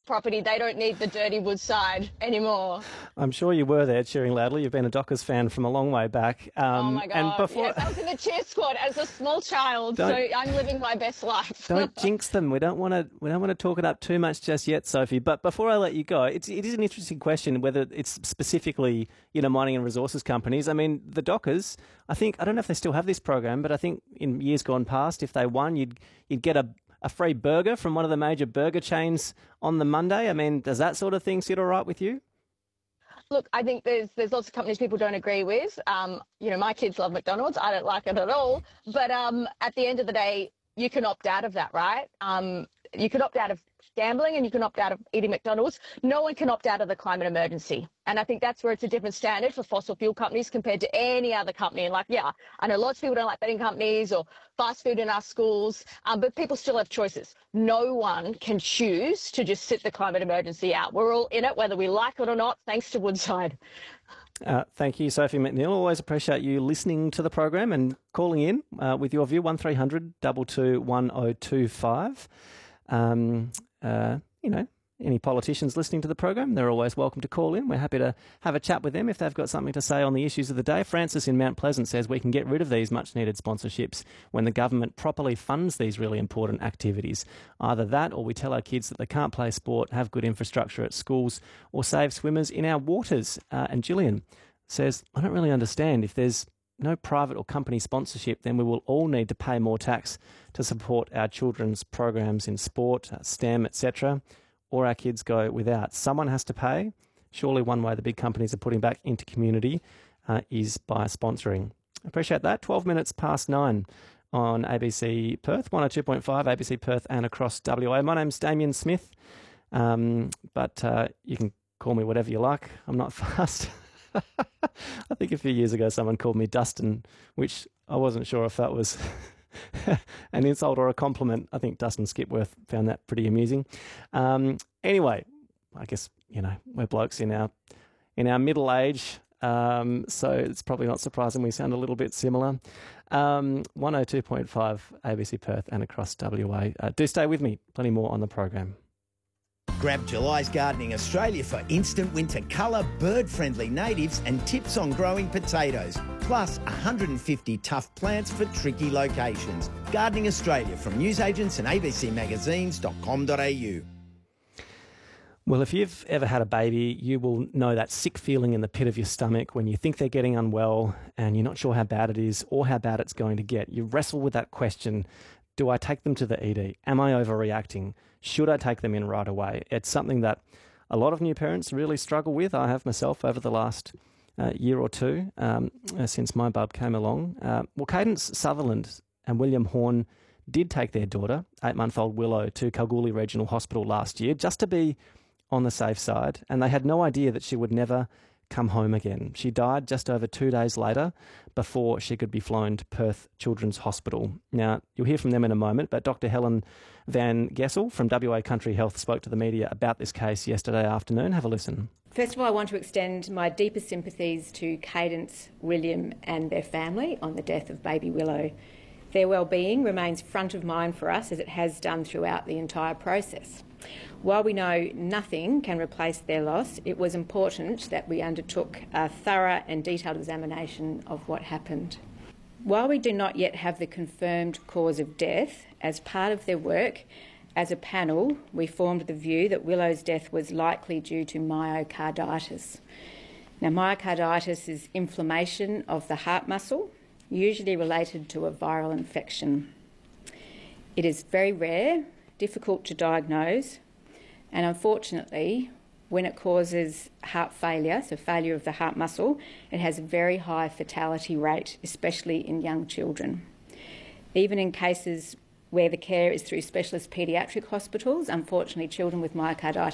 property. They don't need the dirty Woodside anymore. I'm sure you were there cheering loudly. You've been a Dockers fan from a long way back. Oh my God! And before... Yes, I was in the cheer squad as a small child, so I'm living my best life. Don't jinx them. We don't want to talk it up too much just yet, Sophie. But before I let you go, it is an interesting question whether it's specifically mining and resources companies. I mean, the Dockers. I don't know if they still have this program, but I think in years gone past, if they won, you'd get a free burger from one of the major burger chains on the Monday. I mean, does that sort of thing sit all right with you? Look, I think there's lots of companies people don't agree with. My kids love McDonald's. I don't like it at all. But at the end of the day, you can opt out of that, right? You can opt out of gambling and you can opt out of eating McDonald's. No one can opt out of the climate emergency. And I think that's where it's a different standard for fossil fuel companies compared to any other company. And I know lots of people don't like betting companies or fast food in our schools, but people still have choices. No one can choose to just sit the climate emergency out. We're all in it, whether we like it or not, thanks to Woodside. Thank you, Sophie McNeil. Always appreciate you listening to the program and calling in with your view, 1300 222 1025. Any politicians listening to the program, they're always welcome to call in. We're happy to have a chat with them if they've got something to say on the issues of the day. Francis in Mount Pleasant says we can get rid of these much-needed sponsorships when the government properly funds these really important activities. Either that or we tell our kids that they can't play sport, have good infrastructure at schools, or save swimmers in our waters. And Gillian says, I don't really understand. If there's no private or company sponsorship, then we will all need to pay more tax to support our children's programs in sport, STEM, etc., or our kids go without. Someone has to pay. Surely one way the big companies are putting back into community is by sponsoring. Appreciate that. 12 minutes past 9 on ABC Perth, 102.5 ABC Perth and across WA. My name's Damien Smith, but you can call me whatever you like. I'm not fast. I think a few years ago someone called me Dustin, which I wasn't sure if that was an insult or a compliment. I think Dustin Skipworth found that pretty amusing. Anyway, I guess, we're blokes in our middle age, so it's probably not surprising we sound a little bit similar. 102.5 ABC Perth and across WA. Do stay with me. Plenty more on the program. Grab July's Gardening Australia for instant winter colour, bird-friendly natives and tips on growing potatoes, plus 150 tough plants for tricky locations. Gardening Australia from newsagents and abcmagazines.com.au. Well, if you've ever had a baby, you will know that sick feeling in the pit of your stomach when you think they're getting unwell and you're not sure how bad it is or how bad it's going to get. You wrestle with that question. Do I take them to the ED? Am I overreacting? Should I take them in right away? It's something that a lot of new parents really struggle with. I have myself over the last year or two since my bub came along. Well, Cadence Sutherland and William Horn did take their daughter, 8-month-old Willow, to Kalgoorlie Regional Hospital last year just to be on the safe side, and they had no idea that she would never come home again. She died just over 2 days later before she could be flown to Perth Children's Hospital. Now, you'll hear from them in a moment, but Dr. Helen Van Gessel from WA Country Health spoke to the media about this case yesterday afternoon. Have a listen. First of all, I want to extend my deepest sympathies to Cadence, William and their family on the death of baby Willow. Their well-being remains front of mind for us, as it has done throughout the entire process. While we know nothing can replace their loss, it was important that we undertook a thorough and detailed examination of what happened. While we do not yet have the confirmed cause of death, as part of their work, as a panel, we formed the view that Willow's death was likely due to myocarditis. Now, myocarditis is inflammation of the heart muscle, usually related to a viral infection. It is very rare, difficult to diagnose, and unfortunately, when it causes heart failure, so failure of the heart muscle, it has a very high fatality rate, especially in young children. Even in cases where the care is through specialist paediatric hospitals, unfortunately children with myocarditis